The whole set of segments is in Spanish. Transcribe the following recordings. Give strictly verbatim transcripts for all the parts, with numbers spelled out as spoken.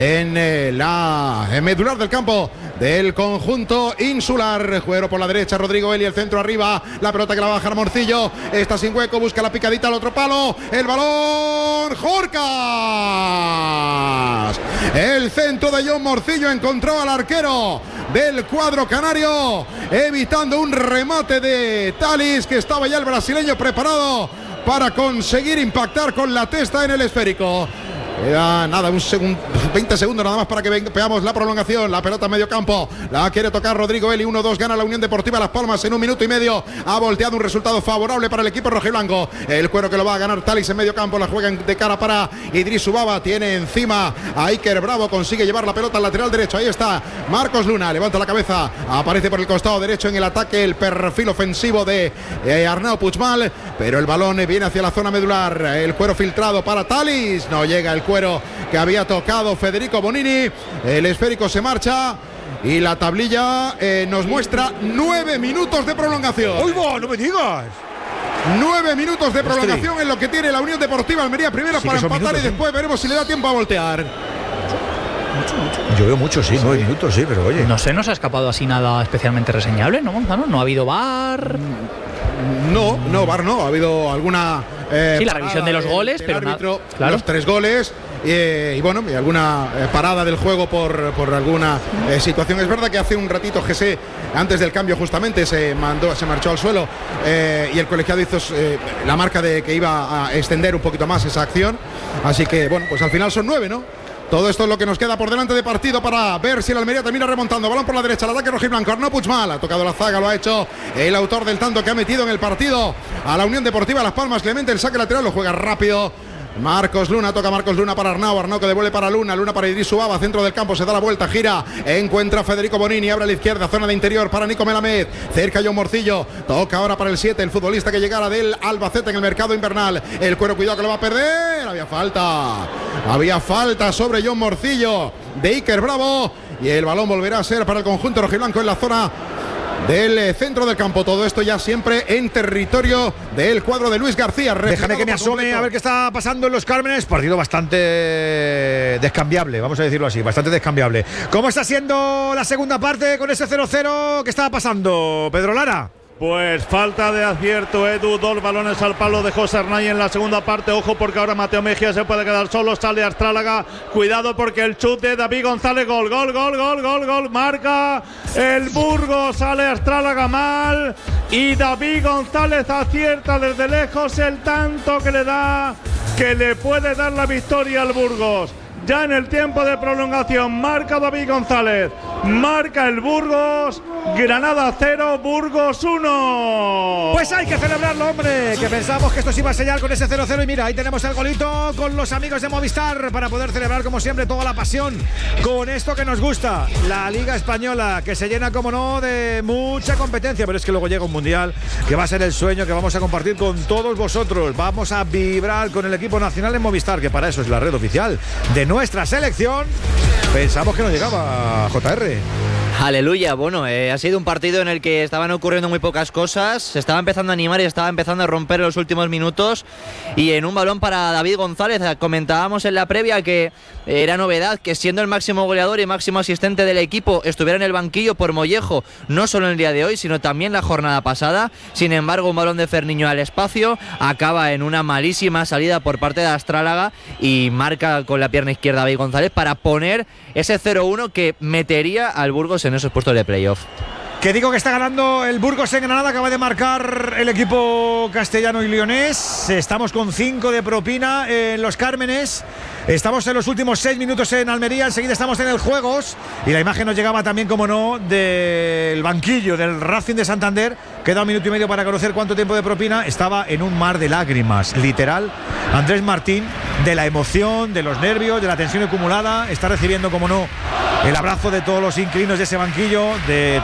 en eh, la eh, medular del campo del conjunto insular. Juego por la derecha, Rodrigo Eli, el centro arriba, la pelota que la baja Morcillo, está sin hueco, busca la picadita al otro palo, el balón, Jorcas, el centro de John Morcillo encontró al arquero del cuadro canario, evitando un remate de Thalys, que estaba ya el brasileño preparado para conseguir impactar con la testa en el esférico. Queda nada, un segundo, veinte segundos nada más para que veamos la prolongación. La pelota a medio campo, la quiere tocar Rodrigo Eli. uno dos gana la Unión Deportiva Las Palmas en un minuto y medio. Ha volteado un resultado favorable para el equipo rojiblanco. El cuero que lo va a ganar Thalys en medio campo. La juega de cara para Idris Ubaba. Tiene encima a Iker Bravo. Consigue llevar la pelota al lateral derecho. Ahí está Marcos Luna. Levanta la cabeza. Aparece por el costado derecho en el ataque el perfil ofensivo de eh, Arnau Puigmal. Pero el balón viene hacia la zona medular. El cuero filtrado para Thalys. No llega el cuero que había tocado Federico Bonini. El esférico se marcha y la tablilla eh, nos muestra nueve minutos de prolongación. ¡Uy, no, no me digas! Nueve minutos de prolongación en lo que tiene la Unión Deportiva Almería primero sí, para empatar minutos, y después ¿eh? veremos si le da tiempo a voltear. Mucho, mucho. Yo veo mucho, sí, nueve minutos, sí, pero oye. No se nos ha escapado así nada especialmente reseñable, ¿no, Gonzalo? No ha habido V A R. No, no, V A R no. Ha habido alguna. Eh, sí, la revisión de los del, goles, del pero árbitro, nada, claro. Los tres goles. Eh, y bueno, y alguna eh, parada del juego por, por alguna eh, situación. Es verdad que hace un ratito G S, antes del cambio justamente, se mandó, se marchó al suelo eh, y el colegiado hizo eh, la marca de que iba a extender un poquito más esa acción. Así que bueno, pues al final son nueve, ¿no? Todo esto es lo que nos queda por delante de partido para ver si el Almería termina remontando. Balón por la derecha, el ataque rojiblanco. Arnau Puigmal ha tocado la zaga, lo ha hecho el autor del tanto que ha metido en el partido a la Unión Deportiva Las Palmas. Clemente, el saque lateral lo juega rápido. Marcos Luna, toca Marcos Luna para Arnau, Arnau que devuelve para Luna, Luna para Idris Ubaba, centro del campo, se da la vuelta, gira, encuentra a Federico Bonini, abre a la izquierda, zona de interior para Nico Melamed, cerca John Morcillo, toca ahora para el siete, el futbolista que llegara del Albacete en el mercado invernal, el cuero, cuidado que lo va a perder, había falta, había falta sobre John Morcillo de Iker Bravo, y el balón volverá a ser para el conjunto rojiblanco en la zona del centro del campo. Todo esto ya siempre en territorio del cuadro de Luis García. Déjame que me asome a ver qué está pasando en Los Cármenes. Partido bastante descambiable, vamos a decirlo así, bastante descambiable. ¿Cómo está siendo la segunda parte con ese cero cero? ¿Qué estaba pasando, Pedro Lara? Pues falta de acierto, Edu, dos balones al palo de José Arnay en la segunda parte. Ojo porque ahora Mateo Mejía se puede quedar solo, sale Astrálaga, cuidado porque el chute de David González, gol, gol, gol, gol, gol, gol, marca el Burgos, sale Astrálaga mal y David González acierta desde lejos el tanto que le da, que le puede dar la victoria al Burgos. Ya en el tiempo de prolongación marca David González, marca el Burgos, Granada cero, Burgos uno. Pues hay que celebrarlo, hombre, que pensamos que esto se iba a sellar con ese cero cero y mira, ahí tenemos el golito con los amigos de Movistar para poder celebrar como siempre toda la pasión con esto que nos gusta, la Liga Española, que se llena como no de mucha competencia, pero es que luego llega un Mundial que va a ser el sueño que vamos a compartir con todos vosotros. Vamos a vibrar con el equipo nacional en Movistar, que para eso es la red oficial de nuestra selección. Pensamos que no llegaba J R. Aleluya, bueno, eh, ha sido un partido en el que estaban ocurriendo muy pocas cosas, se estaba empezando a animar y estaba empezando a romper en los últimos minutos, y en un balón para David González. Comentábamos en la previa que era novedad que siendo el máximo goleador y máximo asistente del equipo estuviera en el banquillo por Mollejo, no solo en el día de hoy sino también la jornada pasada. Sin embargo, un balón de Ferniño al espacio acaba en una malísima salida por parte de Astrálaga y marca con la pierna izquierda David González para poner ese cero uno que metería al Burgos en esos puestos de playoff. Que digo que está ganando el Burgos en Granada, acaba de marcar el equipo castellano y leonés. Estamos con cinco de propina en Los Cármenes. Estamos en los últimos seis minutos en Almería, enseguida estamos en el Juegos. Y la imagen nos llegaba también, como no, del banquillo del Racing de Santander. Queda un minuto y medio para conocer cuánto tiempo de propina. Estaba en un mar de lágrimas, literal. Andrés Martín, de la emoción, de los nervios, de la tensión acumulada. Está recibiendo, como no, el abrazo de todos los inquilinos de ese banquillo, de todo el personal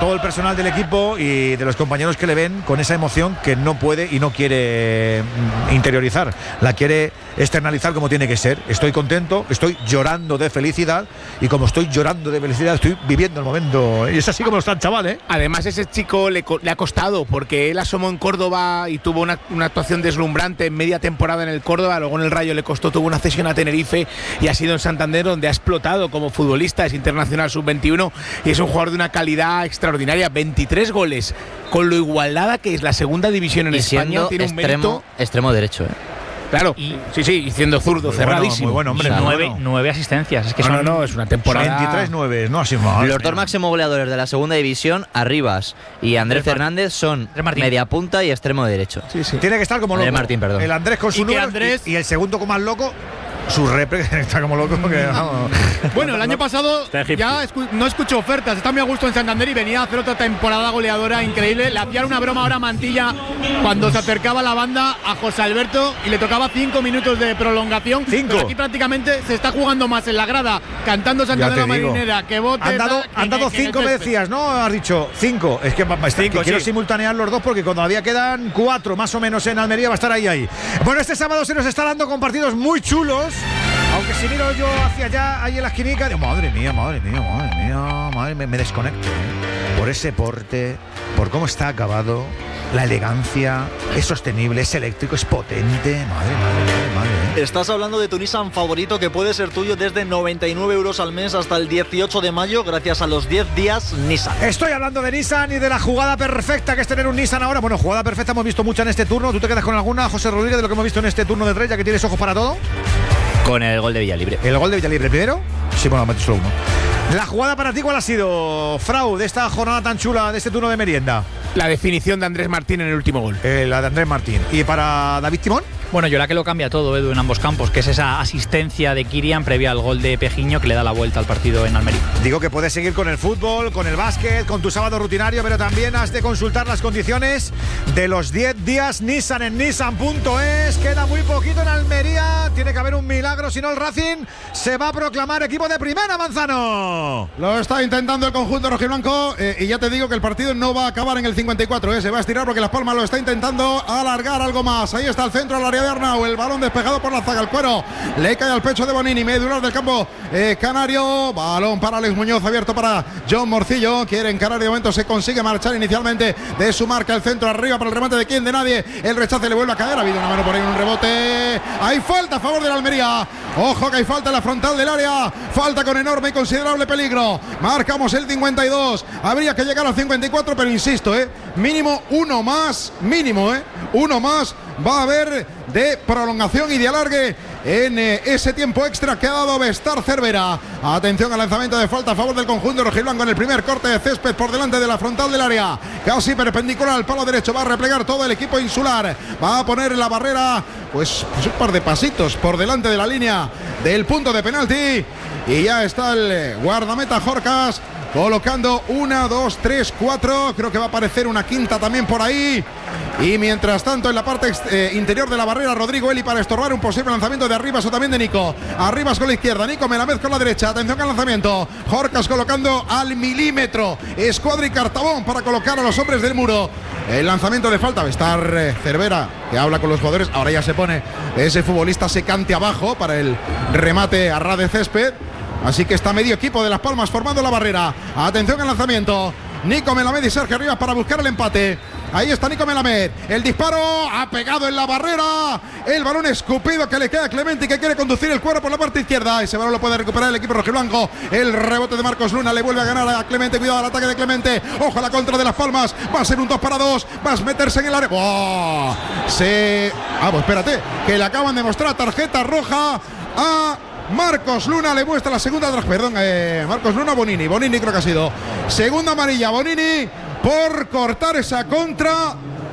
emocional del equipo y de los compañeros que le ven con esa emoción que no puede y no quiere interiorizar, la quiere externalizar como tiene que ser. Estoy contento, estoy llorando de felicidad y como estoy llorando de felicidad estoy viviendo el momento. Y es así como está el chaval, ¿eh? Además ese chico le, le ha costado porque él asomó en Córdoba y tuvo una, una actuación deslumbrante en media temporada en el Córdoba, luego en el Rayo le costó, tuvo una cesión a Tenerife y ha sido en Santander donde ha explotado como futbolista, es internacional sub veintiuno y es un jugador de una calidad extraordinaria, veintitrés goles, con lo igualada que es la segunda división en y España, tiene un extremo, mérito. Extremo derecho, ¿eh? Claro, y, sí, sí, y siendo zurdo, muy cerradísimo. Bueno, muy bueno, hombre, y muy nueve, bueno. nueve asistencias. Es que no, son, no, no, es una temporada. veintitrés nueve, no así más. Los dos máximos goleadores de la segunda división, Arribas y Andrés Fernández, son media punta y extremo derecho. Sí, sí. Tiene que estar como loco. Andrés Martín, perdón. El Andrés con su Y que número Andrés- y, y el segundo con más loco. Su repre está como loco porque, vamos. Bueno, el año pasado Está egipcio. ya escu- no escucho ofertas, está muy a gusto en Santander y venía a hacer otra temporada goleadora increíble. Le hacían una broma ahora a Mantilla cuando se acercaba la banda a José Alberto y le tocaba cinco minutos de prolongación. Cinco. Pero aquí prácticamente se está jugando más en la grada, cantando Santander Ya la te digo. Marinera, que bote. Han dado, tal, han que- dado que- que en el cinco, me césped. decías, ¿no? Has dicho cinco. Es que, va- va- Cinco, que quiero sí. simultanear los dos porque todavía quedan cuatro más o menos en Almería, va a estar ahí ahí. Bueno, este sábado se nos está dando con partidos muy chulos. Aunque si miro yo hacia allá, ahí en la esquinica, digo, madre mía, madre mía, madre mía, madre, me, me desconecto, ¿eh? Por ese porte, por cómo está acabado, la elegancia, es sostenible, es eléctrico, es potente. Madre, madre, madre, madre. ¿eh? Estás hablando de tu Nissan favorito que puede ser tuyo desde noventa y nueve euros al mes hasta el dieciocho de mayo gracias a los diez días Nissan. Estoy hablando de Nissan y de la jugada perfecta que es tener un Nissan ahora. Bueno, jugada perfecta hemos visto mucha en este turno. ¿Tú te quedas con alguna, José Rodríguez, de lo que hemos visto en este turno de tres, ya que tienes ojos para todo? Con el gol de Villalibre. ¿El gol de Villalibre primero? Sí, bueno, meto solo uno. La jugada para ti, ¿cuál ha sido, Frau, de esta jornada tan chula, de este turno de merienda? La definición de Andrés Martín en el último gol. Eh, la de Andrés Martín. ¿Y para David Timón? Bueno, yo la que lo cambia todo, Edu, en ambos campos, que es esa asistencia de Kirian previa al gol de Pejiño que le da la vuelta al partido en Almería. Digo que puedes seguir con el fútbol, con el básquet, con tu sábado rutinario, pero también has de consultar las condiciones de los diez días Nissan en Nissan punto es. Queda muy poquito en Almería. Tiene que haber un milagro, si no el Racing se va a proclamar equipo de primera, Manzano. Lo está intentando el conjunto rojiblanco eh, y ya te digo que el partido no va a acabar en el cincuenta y cuatro, eh, se va a estirar porque Las Palmas lo está intentando alargar algo más. Ahí está el centro, al área de Arnau, el balón despejado por la zaga, el cuero le cae al pecho de Bonini, medular del campo eh, canario, balón para Alex Muñoz, abierto para John Morcillo, quiere encarar, de momento se consigue marchar inicialmente de su marca, el centro arriba para el remate de quién, de nadie, el rechace le vuelve a caer, ha habido una mano por ahí en un rebote, hay falta a favor de la Almería, ojo que hay falta en la frontal del área, falta con enorme y considerable peligro, marcamos el cincuenta y dos, habría que llegar al cincuenta y cuatro, pero insisto, eh, mínimo uno más, mínimo, eh, uno más va a haber de prolongación y de alargue en eh, ese tiempo extra que ha dado Bestar Cervera. Atención al lanzamiento de falta a favor del conjunto rojiblanco en el primer corte de césped por delante de la frontal del área, casi perpendicular al palo derecho, va a replegar todo el equipo insular, va a poner la barrera pues, pues un par de pasitos por delante de la línea del punto de penalti y ya está el guardameta Jorcas colocando una, dos, tres, cuatro. Creo que va a aparecer una quinta también por ahí. Y mientras tanto, en la parte eh, interior de la barrera, Rodrigo Eli para estorbar un posible lanzamiento de Arribas o también de Nico. Arribas con la izquierda, Nico Melamed con la derecha. Atención al lanzamiento. Jorcas colocando al milímetro. Escuadra y Cartabón para colocar a los hombres del muro. El lanzamiento de falta. Bestar eh, Cervera, que habla con los jugadores. Ahora ya se pone ese futbolista secante abajo para el remate a ras de césped. Así que está medio equipo de Las Palmas formando la barrera. Atención al lanzamiento. Nico Melamed y Sergio Arribas para buscar el empate. Ahí está Nico Melamed. El disparo ha pegado en la barrera. El balón escupido que le queda a Clemente y que quiere conducir el cuero por la parte izquierda. Ese balón lo puede recuperar el equipo rojiblanco. El rebote de Marcos Luna le vuelve a ganar a Clemente. Cuidado al ataque de Clemente. Ojo a la contra de Las Palmas. Va a ser un dos para dos. Va a meterse en el área. ¡Oh! Se. Ah, pues espérate. Que le acaban de mostrar tarjeta roja a Marcos Luna, le muestra la segunda, perdón, eh, Marcos Luna, Bonini, Bonini creo que ha sido segunda amarilla, Bonini por cortar esa contra.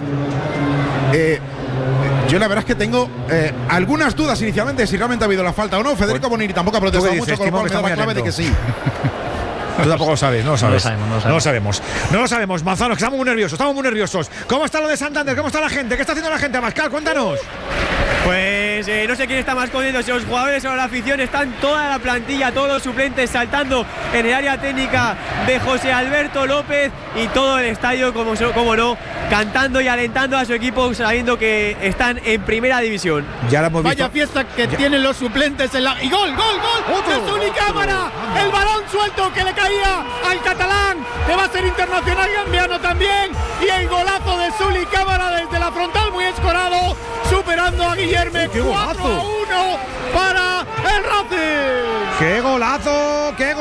Eh, yo la verdad es que tengo eh, algunas dudas inicialmente si realmente ha habido la falta o no. Federico Bonini tampoco ha protestado mucho, con lo cual me da la clave de que sí. Tú tampoco lo sabes, no lo sabes. No lo sabemos, no lo sabemos. No lo sabemos. No lo sabemos, Manzano, que estamos muy nerviosos, estamos muy nerviosos. ¿Cómo está lo de Santander? ¿Cómo está la gente? ¿Qué está haciendo la gente, Abascal? Cuéntanos. Pues eh, no sé quién está más contento, si los jugadores o la afición. Están toda la plantilla, todos los suplentes saltando en el área técnica de José Alberto López y todo el estadio, como, como no, cantando y alentando a su equipo sabiendo que están en primera división. Ya la hemos visto. Vaya fiesta que ya tienen los suplentes en la... ¡Y gol, gol, gol! ¡De Zuli Cámara! El balón suelto que le caía al catalán, que va a ser internacional gambiano también. Y el golazo de Zuli Cámara desde la frontal, muy escorado, superando a Guillermo. cuatro a uno para el Racing. ¡Qué golazo! ¡Qué golazo!